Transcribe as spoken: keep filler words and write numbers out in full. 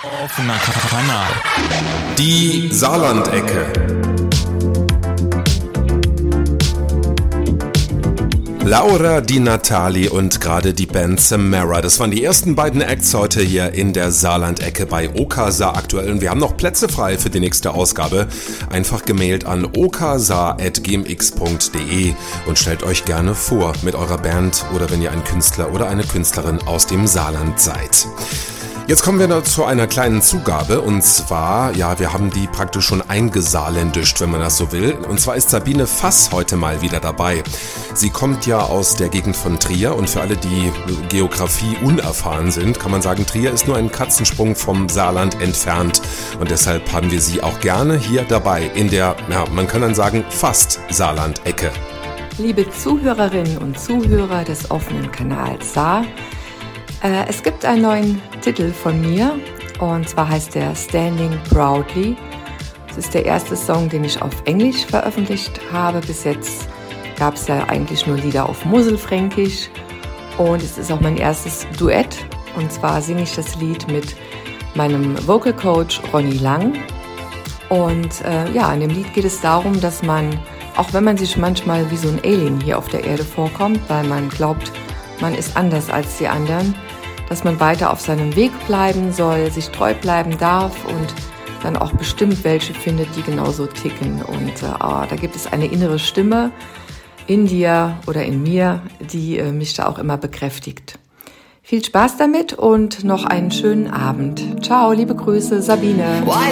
Offener Kanal. Die Saarlandecke. Laura Di Natali und gerade die Band Samara. Das waren die ersten beiden Acts heute hier in der Saarlandecke bei Okasa aktuell. Und wir haben noch Plätze frei für die nächste Ausgabe. Einfach gemailt an okasa at gmx punkt de und stellt euch gerne vor mit eurer Band oder wenn ihr ein Künstler oder eine Künstlerin aus dem Saarland seid. Jetzt kommen wir noch zu einer kleinen Zugabe und zwar, ja, wir haben die praktisch schon eingesaarländischt, wenn man das so will. Und zwar ist Sabine Fass heute mal wieder dabei. Sie kommt ja aus der Gegend von Trier und für alle, die Geografie unerfahren sind, kann man sagen, Trier ist nur ein Katzensprung vom Saarland entfernt. Und deshalb haben wir sie auch gerne hier dabei in der, ja, man kann dann sagen, fast Saarland-Ecke. Liebe Zuhörerinnen und Zuhörer des offenen Kanals Saar, Äh, es gibt einen neuen Titel von mir und zwar heißt der Standing Proudly. Das ist der erste Song, den ich auf Englisch veröffentlicht habe. Bis jetzt gab es ja eigentlich nur Lieder auf Mosselfränkisch und es ist auch mein erstes Duett. Und zwar singe ich das Lied mit meinem Vocal Coach Ronny Lang. Und äh, ja, in dem Lied geht es darum, dass man, auch wenn man sich manchmal wie so ein Alien hier auf der Erde vorkommt, weil man glaubt, man ist anders als die anderen, dass man weiter auf seinem Weg bleiben soll, sich treu bleiben darf und dann auch bestimmt welche findet, die genauso ticken. Und äh, da gibt es eine innere Stimme in dir oder in mir, die äh, mich da auch immer bekräftigt. Viel Spaß damit und noch einen schönen Abend. Ciao, liebe Grüße, Sabine.